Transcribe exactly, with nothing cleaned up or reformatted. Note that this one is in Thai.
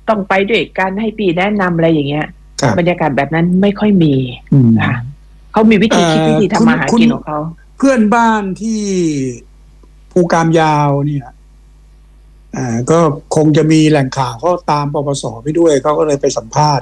ต้องไปด้วยกันให้พี่แนะนำอะไรอย่างเงี้ยครับบรรยากาศแบบนั้นไม่ค่อยมีอืมค่ะเขามีวิธีคิดเอ่อวิธีทำมาหาคุณกินของเขาเพื่อนบ้านที่ภูกามยาวเนี่ยอ่าก็คงจะมีแหล่งข่าวเขาตามปปสไปด้วยเขาก็เลยไปสัมภาษณ์